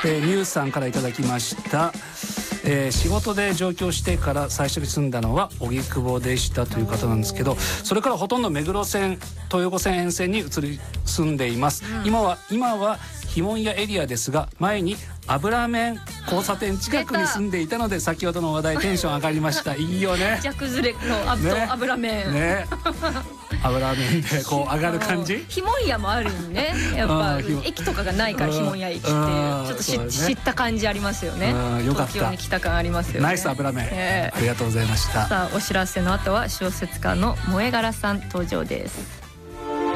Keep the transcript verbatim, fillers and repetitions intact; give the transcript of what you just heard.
えー、ニュースさんからいただきました。えー、仕事で上京してから最初に住んだのは荻窪でしたという方なんですけど、それからほとんど目黒線東横線沿線に移り住んでいます、うん、今は今は碑文屋エリアですが、前に油麺交差点近くに住んでいたので、先ほどの話題テンション上がりましたいいよね、 ジャクズレのあぶと、ね、油麺ね油麺でこう上がる感じ。 碑文屋もあるんね、やっぱ駅とかがないから碑文屋駅っていうちょっとし、ね、知った感じありますよね。よかった、東京に来た感ありますよね。 ナイス油麺、えー、ありがとうございました。 さあお知らせの後は小説家の萌柄さん登場です。